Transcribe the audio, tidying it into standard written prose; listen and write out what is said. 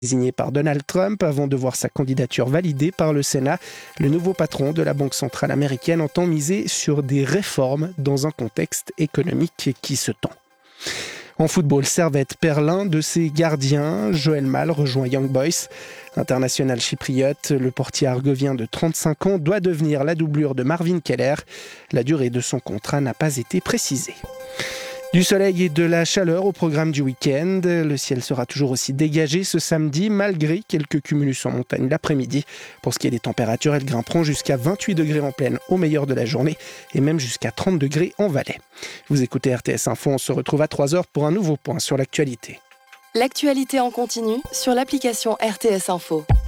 Désigné par Donald Trump avant de voir sa candidature validée par le Sénat, le nouveau patron de la Banque centrale américaine entend miser sur des réformes dans un contexte économique qui se tend. En football, Servette perd l'un de ses gardiens. Joël Mal rejoint Young Boys. International chypriote, le portier argovien de 35 ans doit devenir la doublure de Marvin Keller. La durée de son contrat n'a pas été précisée. Du soleil et de la chaleur au programme du week-end. Le ciel sera toujours aussi dégagé ce samedi, malgré quelques cumulus en montagne l'après-midi. Pour ce qui est des températures, elles grimperont jusqu'à 28 degrés en plaine au meilleur de la journée et même jusqu'à 30 degrés en vallée. Vous écoutez RTS Info, on se retrouve à 3h pour un nouveau point sur l'actualité. L'actualité en continu sur l'application RTS Info.